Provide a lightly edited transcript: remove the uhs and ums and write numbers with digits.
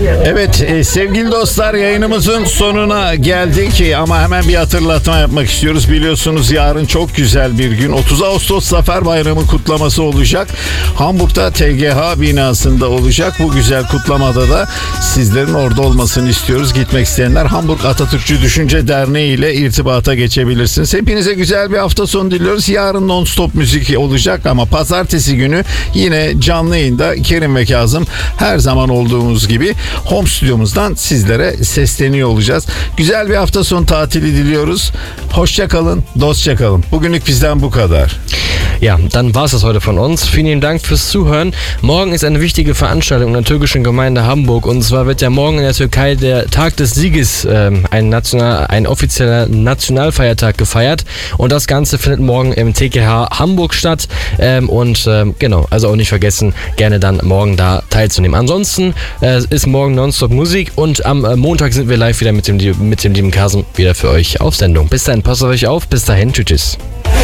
Evet sevgili dostlar, yayınımızın sonuna geldik ama hemen bir hatırlatma yapmak istiyoruz. Biliyorsunuz yarın çok güzel bir gün, 30 Ağustos Zafer Bayramı kutlaması olacak. Hamburg'da TGH binasında olacak. Bu güzel kutlamada da sizlerin orada olmasını istiyoruz. Gitmek isteyenler Hamburg Atatürkçü Düşünce Derneği ile irtibata geçebilirsiniz. Hepinize güzel bir hafta sonu diliyoruz. Yarın non-stop müzik olacak ama pazartesi günü yine canlı yayında Kerim ve Kazım her zaman olduğumuz gibi home stüdyomuzdan sizlere sesleniyor olacağız. Güzel bir hafta sonu tatili diliyoruz. Hoşça kalın, dostça kalın. Bugünlük bizden bu kadar. Ja, dann war es das heute von uns. Vielen Dank fürs Zuhören. Morgen ist eine wichtige Veranstaltung in der türkischen Gemeinde Hamburg. Und zwar wird ja morgen in der Türkei der Tag des Sieges, ein offizieller Nationalfeiertag gefeiert. Und das Ganze findet morgen im TGH Hamburg statt. Genau, also auch nicht vergessen, gerne dann morgen da teilzunehmen. Ansonsten ist morgen Nonstop Musik und am Montag sind wir live wieder mit dem lieben Kasem wieder für euch auf Sendung. Bis dahin, passt auf euch auf. Bis dahin, tschüss.